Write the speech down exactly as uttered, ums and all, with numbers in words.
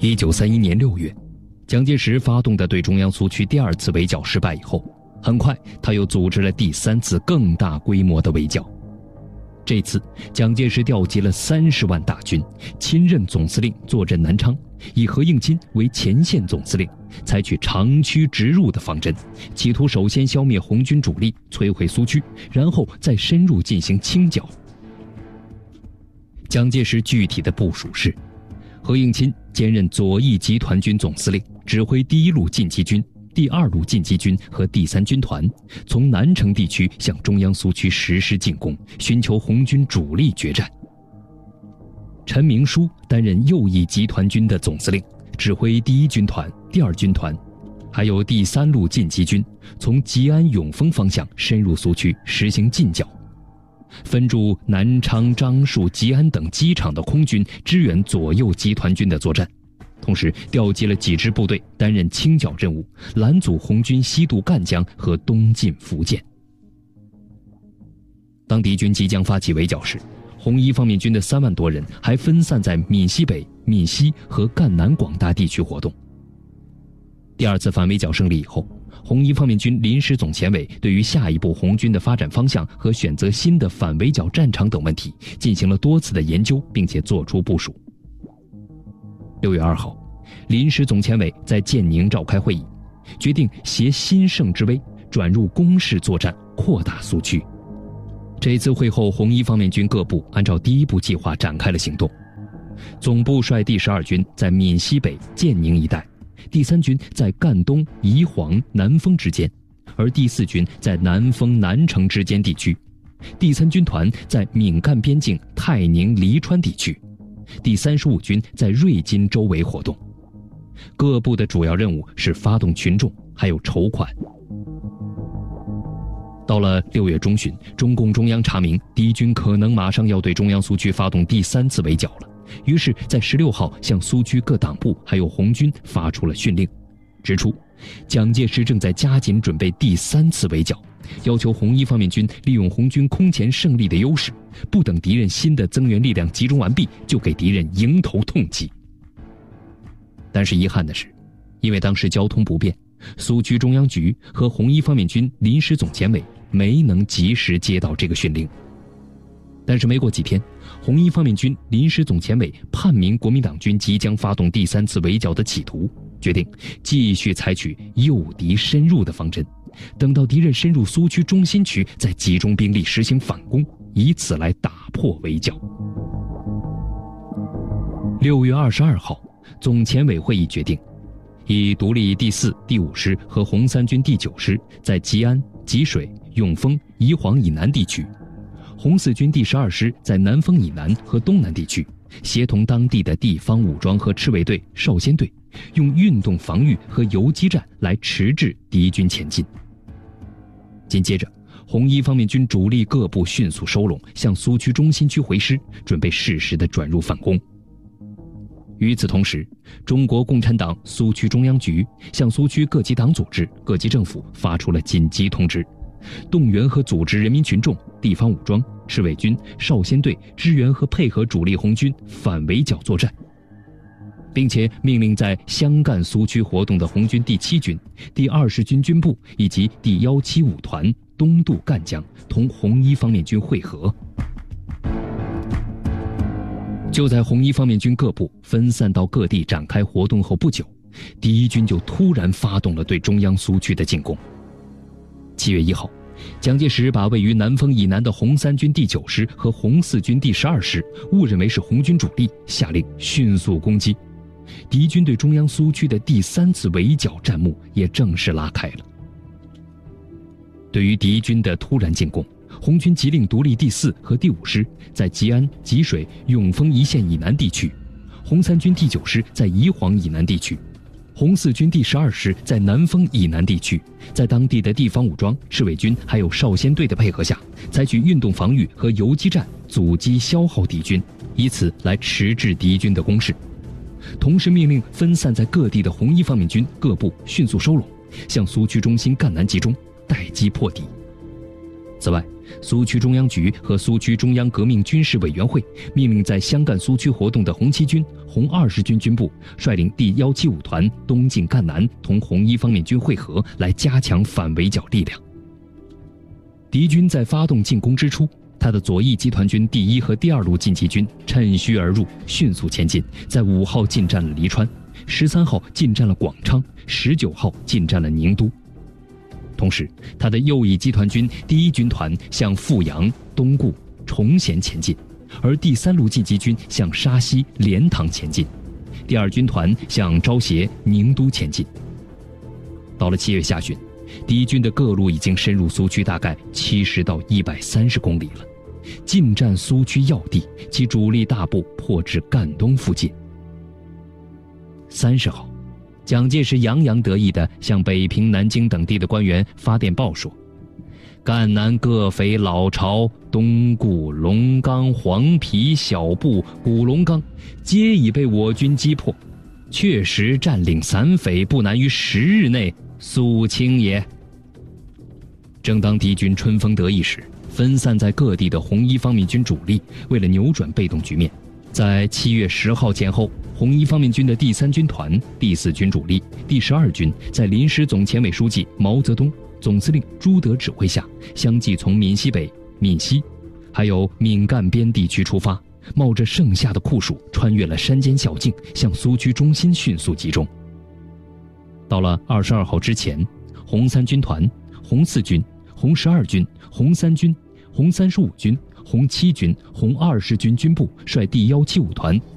一九三一年六月，蒋介石发动的对中央苏区第二次围剿失败以后，很快他又组织了第三次更大规模的围剿。这次蒋介石调集了三十万大军，亲任总司令坐镇南昌，以何应钦为前线总司令，采取长驱直入的方针，企图首先消灭红军主力，摧毁苏区，然后再深入进行清剿。蒋介石具体的部署是：何应钦兼任左翼集团军总司令，指挥第一路进击军、第二路进击军和第三军团，从南城地区向中央苏区实施进攻，寻求红军主力决战。陈明书担任右翼集团军的总司令，指挥第一军团、第二军团，还有第三路进击军，从吉安、永丰方向深入苏区，实行进剿。分驻南昌、樟树、吉安等机场的空军支援左右集团军的作战，同时调集了几支部队担任清剿任务，拦阻红军西渡赣江和东进福建。当敌军即将发起围剿时，红一方面军的三万多人还分散在闽西北、闽西和赣南广大地区活动。第二次反围剿胜利以后，红一方面军临时总前委对于下一步红军的发展方向和选择新的反围剿战场等问题进行了多次的研究，并且作出部署。六月二号，临时总前委在建宁召开会议，决定携新胜之威，转入攻势作战，扩大苏区。这次会后，红一方面军各部按照第一步计划展开了行动。总部率第十二军在闽西北、建宁一带，第三军在赣东、宜黄、南丰之间，而第四军在南丰、南城之间地区，第三军团在闽赣边境泰宁、黎川地区，第三十五军在瑞金周围活动。各部的主要任务是发动群众，还有筹款。到了六月中旬，中共中央查明敌军可能马上要对中央苏区发动第三次围剿了，于是在十六号向苏区各党部还有红军发出了训令，指出蒋介石正在加紧准备第三次围剿，要求红一方面军利用红军空前胜利的优势，不等敌人新的增援力量集中完毕，就给敌人迎头痛击。但是遗憾的是，因为当时交通不便，苏区中央局和红一方面军临时总前委没能及时接到这个训令。但是没过几天，红一方面军临时总前委判明国民党军即将发动第三次围剿的企图，决定继续采取诱敌深入的方针，等到敌人深入苏区中心区，再集中兵力实行反攻，以此来打破围剿。六月二十二号，总前委会议决定，以独立第四、第五师和红三军第九师在吉安、吉水、永丰、宜黄以南地区，红四军第十二师在南丰以南和东南地区，协同当地的地方武装和赤卫队、少先队，用运动防御和游击战来迟滞敌军前进。紧接着，红一方面军主力各部迅速收拢，向苏区中心区回师，准备适时地转入反攻。与此同时，中国共产党苏区中央局向苏区各级党组织、各级政府发出了紧急通知，动员和组织人民群众、地方武装、赤卫军、少先队支援和配合主力红军反围剿作战，并且命令在湘赣苏区活动的红军第七军、第二十军军部以及第一七五团东渡赣江，同红一方面军会合。就在红一方面军各部分散到各地展开活动后不久，敌军就突然发动了对中央苏区的进攻。七月一号，蒋介石把位于南丰以南的红三军第九师和红四军第十二师误认为是红军主力，下令迅速攻击。敌军对中央苏区的第三次围剿战幕也正式拉开了。对于敌军的突然进攻，红军急令独立第四和第五师在吉安、吉水、永丰一线以南地区，红三军第九师在宜黄以南地区，红四军第十二师在南丰以南地区，在当地的地方武装、赤卫军还有少先队的配合下，采取运动防御和游击战，阻击消耗敌军，以此来迟滞敌军的攻势。同时命令分散在各地的红一方面军各部迅速收拢，向苏区中心赣南集中，待机破敌。此外， 苏区中央局和苏区中央革命军事委员会命令在湘赣苏区活动的红七军、红二十军军部率领第一七五团东进赣南，同红一方面军会合，来加强反围剿力量。敌军在发动进攻之初，他的左翼集团军第一和第二路晋冀军趁虚而入，迅速前进，在五号进占了黎川，十三号进占了广昌，十九号进占了宁都。同时，他的右翼集团军第一军团向阜阳、东固、崇贤前进，而第三路晋冀军向沙溪、莲塘前进，第二军团向招协、宁都前进。到了七月下旬，敌军的各路已经深入苏区大概七十到一百三十公里了，进占苏区要地，其主力大部迫至赣东附近。三十号，蒋介石洋洋得意地向北平、南京等地的官员发电报说：“赣南各匪老巢、东固、龙冈、黄陂、小布、古龙冈，皆已被我军击破，确实占领散匪不难于十日内肃清也。”正当敌军春风得意时，分散在各地的红一方面军主力为了扭转被动局面，在七月十号前后，红一方面军的第三军团、第四军主力、第十二军在临时总前委书记毛泽东、总司令朱德指挥下，相继从闽西北、闽西，还有闽赣边地区出发，冒着盛夏的酷暑，穿越了山间小径，向苏区中心迅速集中。到了二十二号之前，红三军团、红四军、红十二军、红三军、红三十五军、红七军、红二十军军部率第一七五团